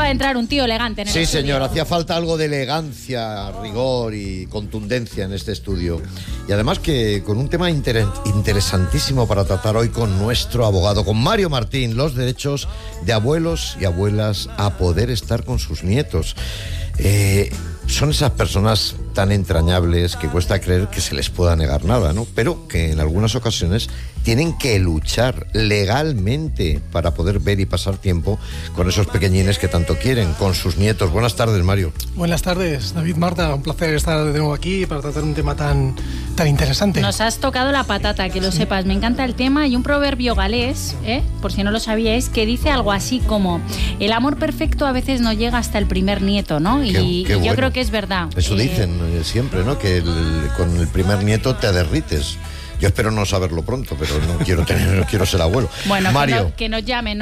de entrar un tío elegante en el estudio. Sí, señor, hacía falta algo de elegancia, rigor y contundencia en este estudio. Y además que con un tema interesantísimo para tratar hoy con nuestro abogado, con Mario Martín, los derechos de abuelos y abuelas a poder estar con sus nietos. Son esas personas tan entrañables que cuesta creer que se les pueda negar nada, ¿no? Pero que en algunas ocasiones tienen que luchar legalmente para poder ver y pasar tiempo con esos pequeñines que tanto quieren, con sus nietos. Buenas tardes, Mario. Buenas tardes, David, Marta. Un placer estar de nuevo aquí para tratar un tema tan interesante. Nos has tocado la patata, que lo sepas. Me encanta el tema. Y un proverbio galés, por si no lo sabíais, que dice algo así como: el amor perfecto a veces no llega hasta el primer nieto, ¿no? Y bueno. Yo creo que es verdad. Eso dicen siempre, ¿no? Que con el primer nieto te derrites. Yo espero no saberlo pronto, pero no quiero ser abuelo. Bueno, Mario. Que nos llamen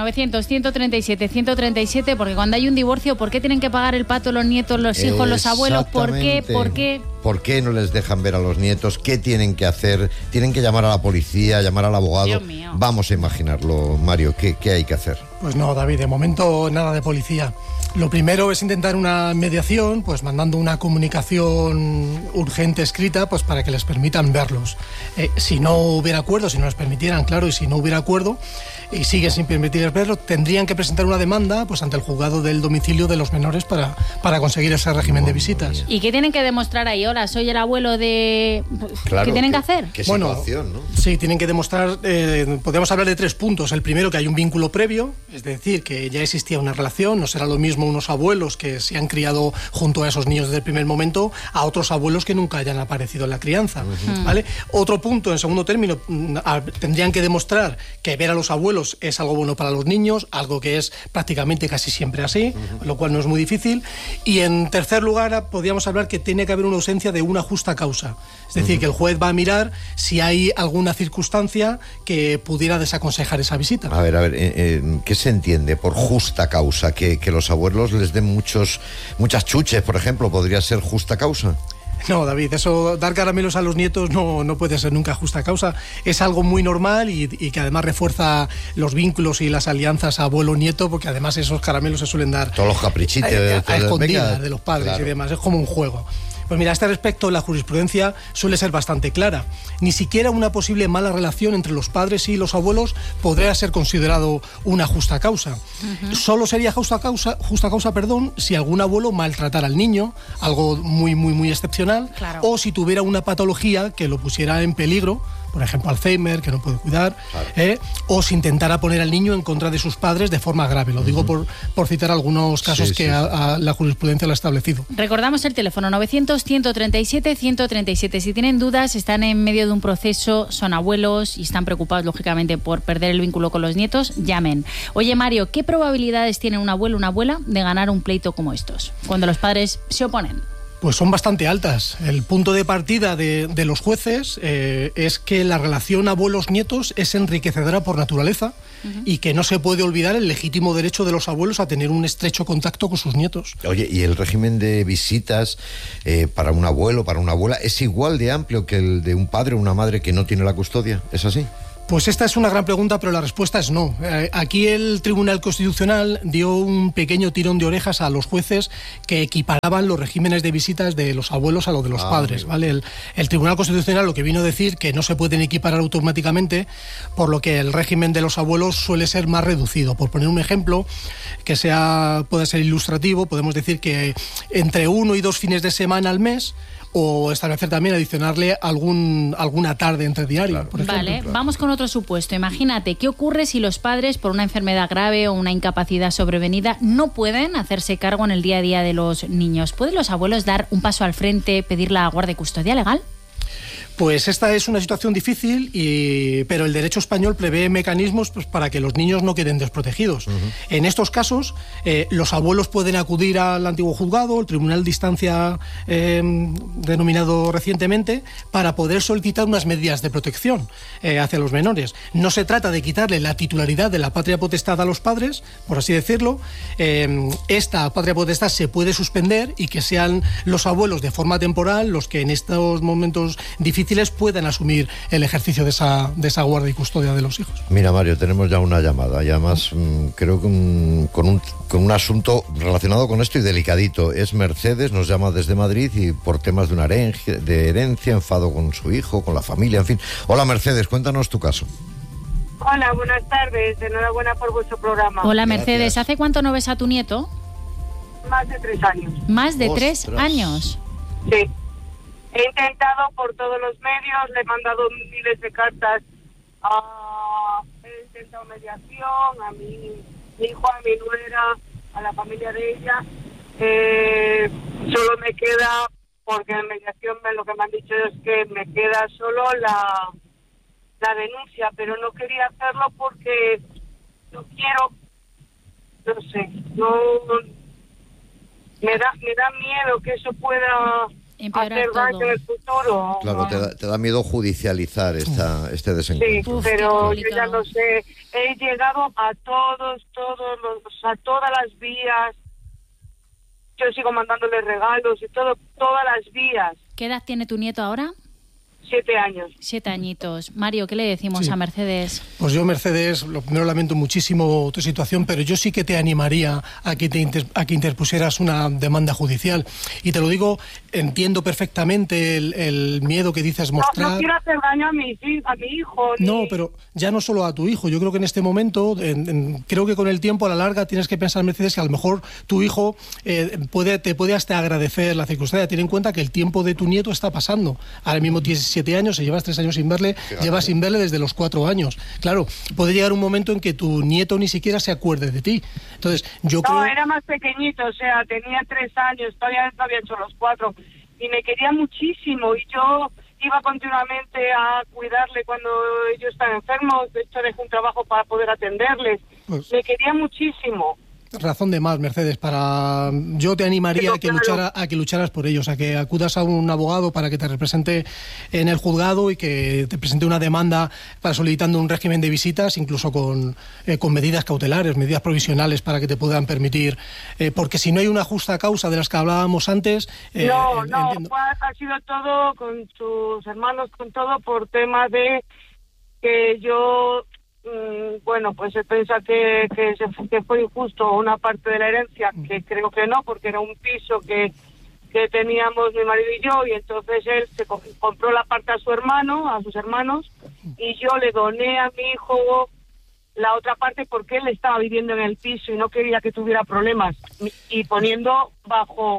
900-137-137, porque cuando hay un divorcio, ¿por qué tienen que pagar el pato los nietos, los hijos, los abuelos? ¿Por qué? ¿Por qué no les dejan ver a los nietos? ¿Qué tienen que hacer? ¿Tienen que llamar a la policía, llamar al abogado? Dios mío. Vamos a imaginarlo, Mario. ¿Qué hay que hacer? Pues no, David, de momento nada de policía. Lo primero es intentar una mediación, pues mandando una comunicación urgente escrita, pues para que les permitan verlos. Si no hubiera acuerdo, si no les permitieran, claro, y si no hubiera acuerdo y siguen sin permitirles verlos, tendrían que presentar una demanda pues ante el juzgado del domicilio de los menores para conseguir ese régimen de visitas. ¿Y qué tienen que demostrar ahí? Hola, soy el abuelo de... Claro, ¿Qué tienen que hacer? ¿Qué situación, no? Sí, tienen que demostrar, podemos hablar de 3 puntos. El primero, que hay un vínculo previo, es decir, que ya existía una relación. No será lo mismo unos abuelos que se han criado junto a esos niños desde el primer momento a otros abuelos que nunca hayan aparecido en la crianza, ¿vale? Otro punto, en segundo término, tendrían que demostrar que ver a los abuelos es algo bueno para los niños, algo que es prácticamente casi siempre así, lo cual no es muy difícil. Y en tercer lugar, podríamos hablar que tiene que haber una ausencia de una justa causa. Es decir, que el juez va a mirar si hay alguna circunstancia que pudiera desaconsejar esa visita. A ver, ¿qué se entiende por justa causa? ¿Que los abuelos les den muchas chuches, por ejemplo, podría ser justa causa? No, David, eso, dar caramelos a los nietos no puede ser nunca justa causa. Es algo muy normal y que además refuerza los vínculos y las alianzas abuelo-nieto, porque además esos caramelos se suelen dar todos los caprichitos a escondidas de los padres, claro, y demás. Es como un juego. Pues mira, a este respecto la jurisprudencia suele ser bastante clara. Ni siquiera una posible mala relación entre los padres y los abuelos podría ser considerado una justa causa. Solo sería justa causa, si algún abuelo maltratara al niño, algo muy excepcional, claro, o si tuviera una patología que lo pusiera en peligro, por ejemplo Alzheimer, que no puede cuidar, claro, o si intentara poner al niño en contra de sus padres de forma grave. Lo digo por citar algunos casos que la jurisprudencia lo ha establecido. Recordamos el teléfono 900-137-137. Si tienen dudas, están en medio de un proceso, son abuelos y están preocupados, lógicamente, por perder el vínculo con los nietos, llamen. Oye, Mario, ¿qué probabilidades tiene un abuelo o una abuela de ganar un pleito como estos, cuando los padres se oponen? Pues son bastante altas. El punto de partida de los jueces es que la relación abuelos-nietos es enriquecedora por naturaleza y que no se puede olvidar el legítimo derecho de los abuelos a tener un estrecho contacto con sus nietos. Oye, ¿y el régimen de visitas para un abuelo, para una abuela, es igual de amplio que el de un padre o una madre que no tiene la custodia? ¿Es así? Pues esta es una gran pregunta, pero la respuesta es no. Aquí el Tribunal Constitucional dio un pequeño tirón de orejas a los jueces que equiparaban los regímenes de visitas de los abuelos a los de los padres, ¿vale? El Tribunal Constitucional lo que vino a decir que no se pueden equiparar automáticamente, por lo que el régimen de los abuelos suele ser más reducido. Por poner un ejemplo que pueda ser ilustrativo, podemos decir que entre 1 y 2 fines de semana al mes, o establecer también, adicionarle alguna tarde entre diario, claro, por ejemplo. Vale, vamos con otro supuesto. Imagínate, ¿qué ocurre si los padres, por una enfermedad grave o una incapacidad sobrevenida, no pueden hacerse cargo en el día a día de los niños? ¿Pueden los abuelos dar un paso al frente, pedir la guardia y custodia legal? Pues esta es una situación difícil, pero el derecho español prevé mecanismos pues, para que los niños no queden desprotegidos. En estos casos, los abuelos pueden acudir al antiguo juzgado, el tribunal de instancia denominado recientemente, para poder solicitar unas medidas de protección hacia los menores. No se trata de quitarle la titularidad de la patria potestad a los padres, por así decirlo. Esta patria potestad se puede suspender y que sean los abuelos de forma temporal los que en estos momentos difíciles difíciles puedan asumir el ejercicio de esa guarda y custodia de los hijos. Mira, Mario, tenemos ya una llamada y además creo que con un asunto relacionado con esto y delicadito. Es Mercedes, nos llama desde Madrid y por temas de herencia, enfado con su hijo, con la familia, en fin. Hola, Mercedes, cuéntanos tu caso. Hola, buenas tardes. Enhorabuena por vuestro programa. Hola, Mercedes. Gracias. ¿Hace cuánto no ves a tu nieto? Más de 3 años. ¿Más de Ostras. 3 años? Sí. He intentado por todos los medios, le he mandado miles de cartas. He intentado mediación a mi hijo, a mi nuera, a la familia de ella. Solo me queda, porque en mediación lo que me han dicho es que me queda solo la denuncia, pero no quería hacerlo porque no quiero, no sé, me da miedo que eso pueda Empeorar hacer daño todo. en el futuro. Claro, te da miedo judicializar este desencuentro. Sí, Uf, pero qué yo ya complicado. lo sé. He llegado a todas las vías. Yo sigo mandándole regalos y todas las vías. ¿Qué edad tiene tu nieto ahora? 7 años. 7 añitos. Mario, ¿qué le decimos Sí. a Mercedes? Pues yo, Mercedes, lo primero lamento muchísimo tu situación, pero yo sí que te animaría a que interpusieras una demanda judicial. Y te lo digo, entiendo perfectamente el miedo que dices mostrar. No quiero hacer daño a mi hijo. No, pero ya no solo a tu hijo. Yo creo que en este momento, creo que con el tiempo, a la larga, tienes que pensar, Mercedes, que a lo mejor tu hijo te puede hasta agradecer la circunstancia. Ten en cuenta que el tiempo de tu nieto está pasando. Ahora mismo tienes 7 años, si llevas 3 años sin verle, llevas sin verle desde los 4 años. Claro, puede llegar un momento en que tu nieto ni siquiera se acuerde de ti. Entonces, yo creo... No, era más pequeñito, o sea, tenía 3 años, todavía no había hecho los 4. Y me quería muchísimo y yo iba continuamente a cuidarle cuando ellos estaban enfermos. De hecho, dejé un trabajo para poder atenderles. Pues- Me quería muchísimo. Razón de más, Mercedes, yo te animaría a que lucharas por ellos, a que acudas a un abogado para que te represente en el juzgado y que te presente una demanda para solicitando un régimen de visitas, incluso con medidas cautelares, medidas provisionales para que te puedan permitir, porque si no hay una justa causa de las que hablábamos antes... No, entiendo. ha sido todo con sus hermanos, con todo por tema de que yo... bueno, pues se piensa que fue injusto una parte de la herencia, que creo que no, porque era un piso que teníamos mi marido y yo, y entonces él se compró la parte a sus hermanos, y yo le doné a mi hijo la otra parte porque él estaba viviendo en el piso y no quería que tuviera problemas, y poniendo bajo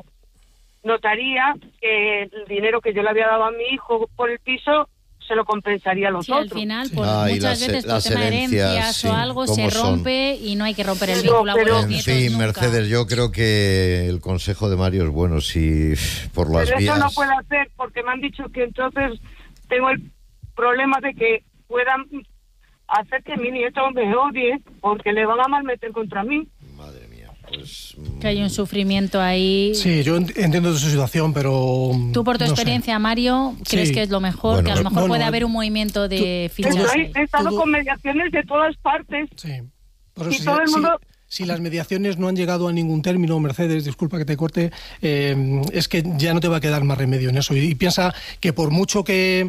notaría que el dinero que yo le había dado a mi hijo por el piso se lo compensaría a los Sí, otros. al final, pues Ay, muchas las- veces por las tema de herencias, herencias sí, o algo se ¿cómo son? rompe y no hay que romper el Pero- vínculo abuelos En nietos fin, nunca. Mercedes, yo creo que el consejo de Mario es bueno. Si por las Pero vías... eso no puedo hacer porque me han dicho que entonces tengo el problema de que puedan hacer que mi nieto me odie porque le van a malmeter contra mí. Madre mía, pues... Que hay un sufrimiento ahí. Sí, yo entiendo tu situación, pero... Tú, por tu no sé. experiencia, Mario, ¿crees Sí. que es lo mejor? Bueno, que a lo mejor no, puede no, haber un movimiento de tú- fichas ahí. He estado todo- con mediaciones de todas partes. Sí. Por Y eso, todo el mundo- si las mediaciones no han llegado a ningún término, Mercedes, disculpa que te corte, es que ya no te va a quedar más remedio en eso. Y piensa que por mucho que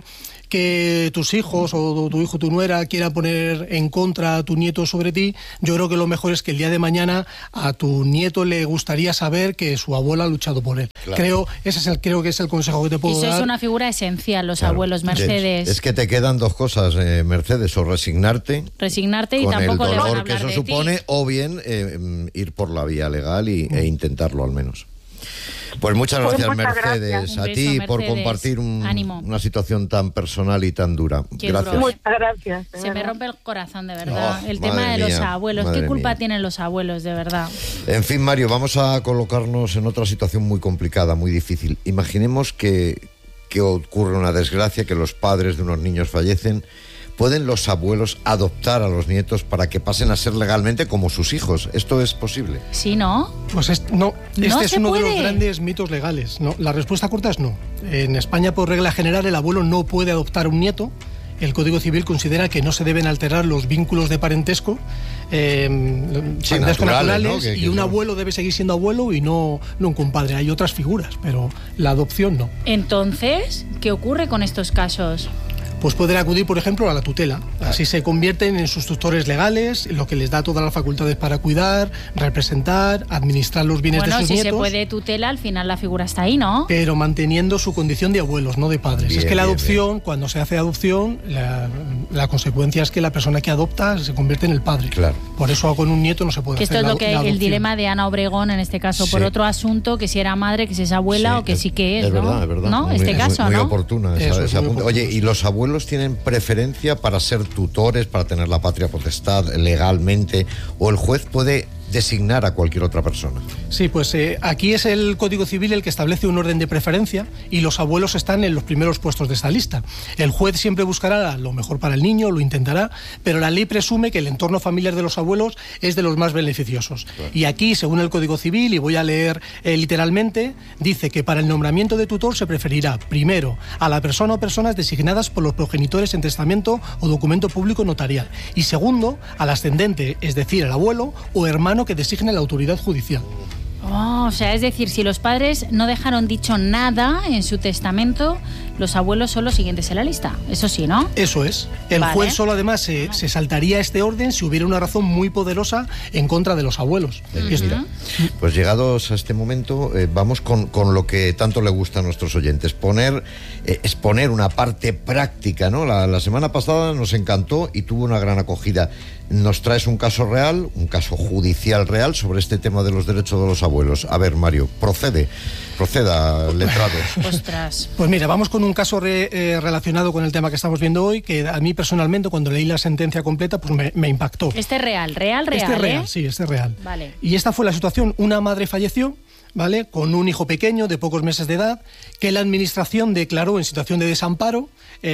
tus hijos o tu hijo, tu nuera quiera poner en contra a tu nieto sobre ti, yo creo que lo mejor es que el día de mañana a tu nieto le gustaría saber que su abuela ha luchado por él. Claro. Creo que es el consejo que te Y puedo sois dar. una figura esencial, los Claro. abuelos, Mercedes. Es que te quedan dos cosas, Mercedes, o resignarte Resignarte y con el tampoco le van a dolor hablar que eso de supone, ti. o bien ir por la vía legal e intentarlo al menos. Pues muchas Pues gracias, muchas Mercedes, gracias. a Un ti beso, por Mercedes. compartir Ánimo. una situación tan personal y tan dura. Qué Gracias. duro, Muchas gracias. de Se me verdad. rompe el corazón, de verdad. Oh, el tema madre de los mía, abuelos. madre ¿Qué culpa mía. tienen los abuelos, de verdad? En fin, Mario, vamos a colocarnos en otra situación muy complicada, muy difícil. Imaginemos que ocurre una desgracia, que los padres de unos niños fallecen. ¿Pueden los abuelos adoptar a los nietos para que pasen a ser legalmente como sus hijos? ¿Esto es posible? ¿Sí, no? Pues este es se uno de puede. los grandes mitos legales. No, la respuesta corta es no. En España, por regla general, el abuelo no puede adoptar un nieto el Código Civil considera que no se deben alterar los vínculos de parentesco, naturales, ¿no? Y un abuelo debe seguir siendo abuelo y no un compadre. Hay otras figuras, pero la adopción no. Entonces, ¿qué ocurre con estos casos? Pues pueden acudir, por ejemplo, a la tutela. Así se convierten en sus tutores legales, lo que les da todas las facultades para cuidar, representar, administrar los bienes de sus nietos. Bueno, si se puede tutela, al final la figura está ahí, ¿no? Pero manteniendo su condición de abuelos, no de padres. Bien, es que la adopción, cuando se hace adopción, la consecuencia es que la persona que adopta se convierte en el padre. Claro. Por eso con un nieto no se puede hacer esto es lo que el dilema de Ana Obregón, en este caso, por otro asunto, que si era madre, que si es abuela o que sí que es, ¿no? Verdad, es verdad. ¿No? Este caso, muy ¿no? Oportuna esa punto. Oye, ¿y los abuelos tienen preferencia para ser tutores, para tener la patria potestad legalmente, o el juez puede designar a cualquier otra persona? Sí, pues aquí es el Código Civil el que establece un orden de preferencia y los abuelos están en los primeros puestos de esta lista. El juez siempre buscará lo mejor para el niño, lo intentará, pero la ley presume que el entorno familiar de los abuelos es de los más beneficiosos. Claro. Y aquí, según el Código Civil, y voy a leer literalmente, dice que para el nombramiento de tutor se preferirá, primero, a la persona o personas designadas por los progenitores en testamento o documento público notarial, y segundo, al ascendente, es decir, al abuelo o hermano que designe la autoridad judicial. O sea, es decir, si los padres no dejaron dicho nada en su testamento, los abuelos son los siguientes en la lista. Eso sí, ¿no? Eso es. El juez solo además se saltaría este orden si hubiera una razón muy poderosa en contra de los abuelos. Mira, pues llegados a este momento, vamos con lo que tanto le gusta a nuestros oyentes, exponer una parte práctica, ¿no? La semana pasada nos encantó y tuvo una gran acogida. Nos traes un caso real, un caso judicial real sobre este tema de los derechos de los abuelos. A ver, Mario, proceda, letrado. Ostras. Pues mira, vamos con un caso relacionado con el tema que estamos viendo hoy, que a mí personalmente, cuando leí la sentencia completa, pues me impactó. Este es real, Este es real, sí, este es real. Vale. Y esta fue la situación: una madre falleció, ¿vale?, con un hijo pequeño de pocos meses de edad, que la administración declaró en situación de desamparo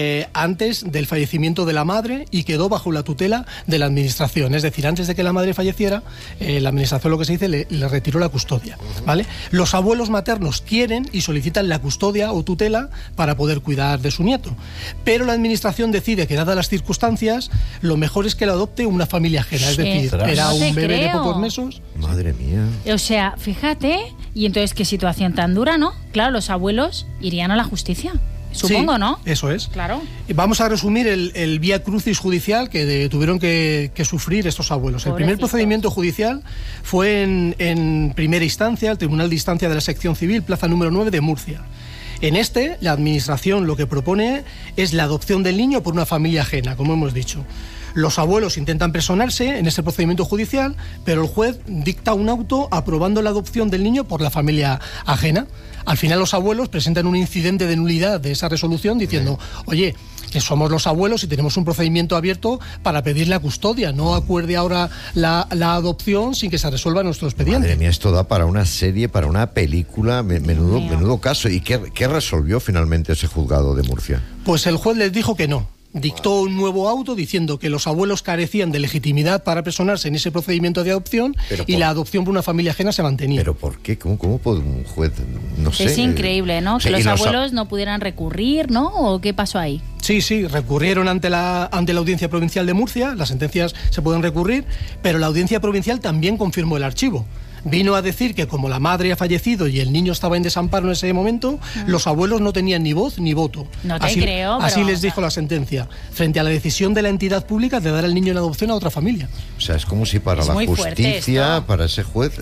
antes del fallecimiento de la madre y quedó bajo la tutela de la administración. Es decir, antes de que la madre falleciera, la administración, lo que se dice, le retiró la custodia, ¿vale? Los abuelos maternos quieren y solicitan la custodia o tutela para poder cuidar de su nieto, pero la administración decide que, dadas las circunstancias, lo mejor es que lo adopte una familia ajena. Es decir, era un bebé de pocos meses. Madre mía. O sea, fíjate, y entonces qué situación tan dura, ¿no? Claro, los abuelos irían a la justicia. Supongo, sí, ¿no? Eso es. Claro. Vamos a resumir el vía crucis judicial que tuvieron que sufrir estos abuelos. El primer procedimiento judicial fue en primera instancia, el Tribunal de Instancia de la Sección Civil, plaza número 9 de Murcia. En este, la administración lo que propone es la adopción del niño por una familia ajena, como hemos dicho. Los abuelos intentan personarse en ese procedimiento judicial, pero el juez dicta un auto aprobando la adopción del niño por la familia ajena. Al final, los abuelos presentan un incidente de nulidad de esa resolución diciendo: oye, que somos los abuelos y tenemos un procedimiento abierto para pedir la custodia, no acuerde ahora la adopción sin que se resuelva nuestro expediente. Madre mía, esto da para una serie, para una película, menudo caso. ¿Y qué resolvió finalmente ese juzgado de Murcia? Pues el juez les dijo que no. Dictó un nuevo auto diciendo que los abuelos carecían de legitimidad para personarse en ese procedimiento de adopción y la adopción por una familia ajena se mantenía. ¿Pero por qué? ¿Cómo puede un juez? No sé. Es increíble, ¿no? Que los abuelos no pudieran recurrir, ¿no? ¿O qué pasó ahí? Sí, recurrieron ante la Audiencia Provincial de Murcia. Las sentencias se pueden recurrir, pero la Audiencia Provincial también confirmó el archivo. Vino a decir que, como la madre ha fallecido y el niño estaba en desamparo en ese momento, los abuelos no tenían ni voz ni voto. No te creo, pero... Así les dijo la sentencia, frente a la decisión de la entidad pública de dar al niño en adopción a otra familia. O sea, es como si para la justicia, para ese juez,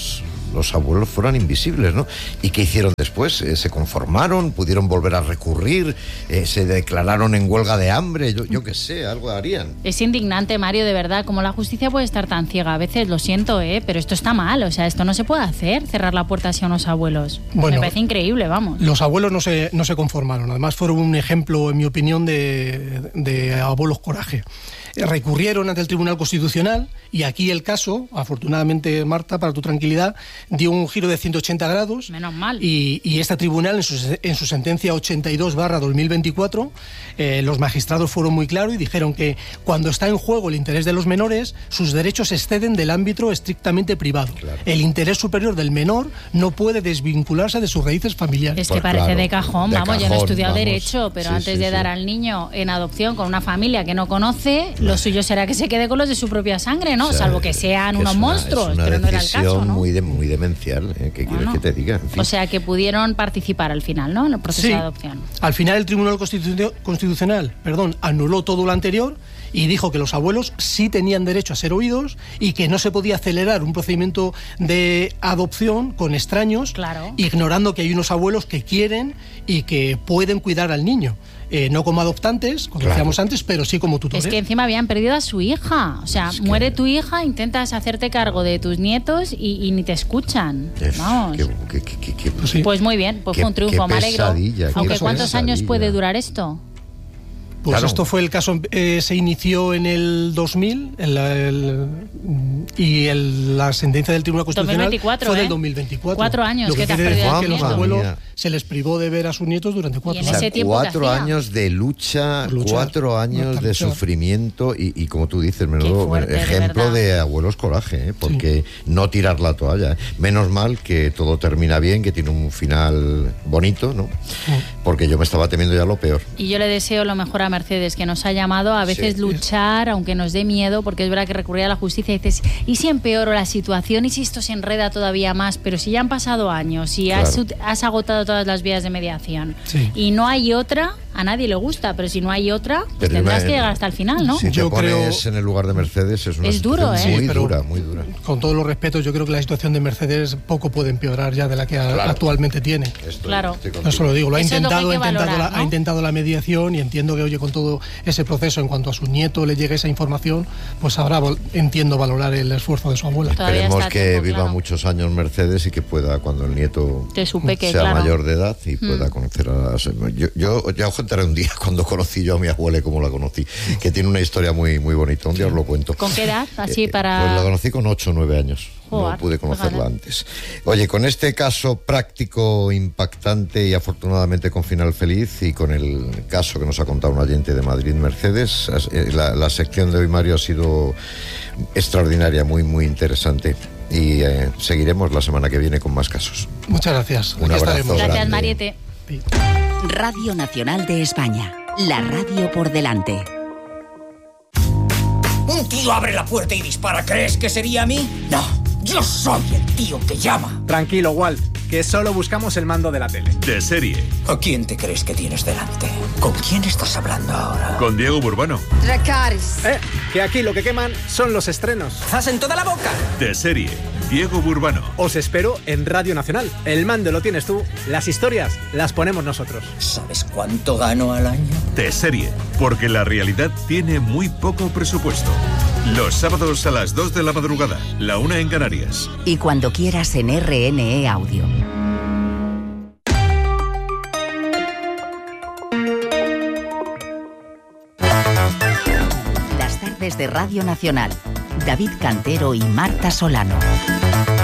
los abuelos fueran invisibles, ¿no? ¿Y qué hicieron después? ¿Se conformaron? ¿Pudieron volver a recurrir? ¿Se declararon en huelga de hambre? Yo qué sé, algo harían. Es indignante, Mario, de verdad. Como la justicia puede estar tan ciega a veces, lo siento, pero esto está mal. O sea, esto no se puede hacer, cerrar la puerta hacia unos abuelos. Bueno, me parece increíble, vamos. Los abuelos no se conformaron. Además, fueron un ejemplo, en mi opinión, de abuelos coraje. recurrieron ante el Tribunal Constitucional y aquí el caso, afortunadamente, Marta, para tu tranquilidad, dio un giro de 180 grados. Menos mal. Y este tribunal, en su sentencia 82/2024, los magistrados fueron muy claros y dijeron que cuando está en juego el interés de los menores, sus derechos exceden del ámbito estrictamente privado. Claro. El interés superior del menor no puede desvincularse de sus raíces familiares. Es que Pues parece claro, de cajón, de vamos, yo no he cajón, estudiado vamos. Derecho, pero Sí, antes sí, de sí. dar al niño en adopción con una familia que no conoce, lo suyo será que se quede con los de su propia sangre, ¿no? O sea, Salvo que sean que unos es una- monstruos, es una pero no era el decisión caso, ¿no? muy demencial, ¿qué quieres Bueno, que te diga? En fin. O sea, que pudieron participar al final, ¿no? En el proceso Sí. de adopción. Al final el Tribunal Constitucional anuló todo lo anterior y dijo que los abuelos sí tenían derecho a ser oídos y que no se podía acelerar un procedimiento de adopción con extraños, Claro. ignorando que hay unos abuelos que quieren y que pueden cuidar al niño. No como adoptantes, como Claro. decíamos antes, pero sí como tutores. Es que encima habían perdido a su hija. O sea, Es que- muere tu hija, intentas hacerte cargo de tus nietos y ni te escuchan. Vamos. Pues sí. Pues muy bien, pues Qué- fue un triunfo, qué me alegro. pesadilla, qué Aunque ¿cuántos años pesadilla. puede durar esto? Pues Claro. esto fue el caso, se inició en el 2000 y la sentencia del Tribunal Constitucional 2024, fue ¿eh? del 2024. 4 años Lo que te has quiere perdido decir al que los nieto. abuelos Mía. se les privó de ver a sus nietos durante 4 Y en años. ese tiempo, ¿qué 4 hacía? años de lucha, Luchar. 4 años Marta, de luchar. sufrimiento y como tú dices, menudo fuerte, de ejemplo verdad. de abuelos coraje, porque no tirar la toalla. Menos mal que todo termina bien, que tiene un final bonito, ¿no? Porque yo me estaba temiendo ya lo peor. Y yo le deseo lo mejor a Mercedes, que nos ha llamado a veces Sí. luchar, aunque nos dé miedo, porque es verdad que recurrir a la justicia y dices, ¿y si empeoro la situación? ¿Y si esto se enreda todavía más? Pero si ya han pasado años y Claro. has agotado todas las vías de mediación Sí. y no hay otra, a nadie le gusta, pero si no hay otra, pues Pero tendrás ima- que llegar hasta el final, ¿no? Si te Yo pones creo- en el lugar de Mercedes, es una Es duro, situación ¿eh? muy Sí, pero- dura, muy dura. Con todos los respetos, yo creo que la situación de Mercedes poco puede empeorar ya de la que actualmente tiene. Claro. contigo. Eso lo digo, Eso es lo que hay que valorar, ¿no? ha intentado la mediación y entiendo que, oye, con todo ese proceso, en cuanto a su nieto le llegue esa información, pues ahora entiendo valorar el esfuerzo de su abuela. Todavía Esperemos está a que tiempo, viva claro. muchos años Mercedes y que pueda, cuando el nieto De su peque, sea claro. mayor de edad y pueda conocer a yo ya os contaré un día cuando conocí yo a mi abuela y cómo la conocí, que tiene una historia muy muy bonita. Un día os lo cuento. ¿Con qué edad? Así para... Pues la conocí con 8 o 9 años. Joder, No pude conocerla fíjate. antes. Oye, con este caso práctico, impactante y afortunadamente con final feliz, y con el caso que nos ha contado un oyente de Madrid, Mercedes, la sección de hoy, Mario, ha sido extraordinaria, muy muy interesante. Y seguiremos la semana que viene con más casos. Muchas gracias. Un Aquí abrazo estaremos. Gracias, grande. Mariette. Radio Nacional de España. La radio por delante. Un tío abre la puerta y dispara. ¿Crees que sería a mí? No, yo soy el tío que llama. Tranquilo, Walt, que solo buscamos el mando de la tele. De serie, ¿A quién te crees que tienes delante? ¿Con quién estás hablando ahora? con Diego Burbano. Dracarys. Que aquí lo que queman son los estrenos. ¡Zas en toda la boca! De serie, Diego Burbano. Os espero en Radio Nacional. El mando lo tienes tú, las historias las ponemos nosotros. ¿Sabes cuánto gano al año? De serie, porque la realidad tiene muy poco presupuesto. Los sábados a las 2 de la madrugada, la 1 en Canarias. Y cuando quieras en RNE Audio. Las tardes de Radio Nacional. David Cantero y Marta Solano.